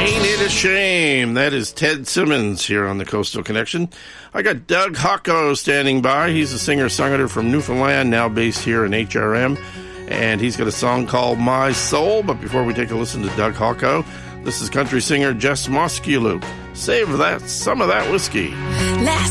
Ain't it a shame? That is Ted Simmons here on the Coastal Connection. I got Doug Hocko standing by. He's a singer-songwriter from Newfoundland, now based here in HRM. And he's got a song called My Soul. But before we take a listen to Doug Hocko, this is country singer Jess Moskuluke. Save some of that whiskey. Last